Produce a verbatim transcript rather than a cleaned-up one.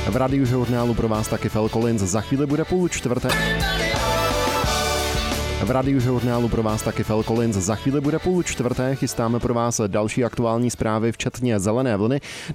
V radiožurnálu pro vás taky Phil Collins, za chvíli bude půl čtvrté. V radiožurnálu pro vás taky Phil Collins, za chvíli bude půl čtvrté, chystáme pro vás další aktuální zprávy, včetně zelené vlny.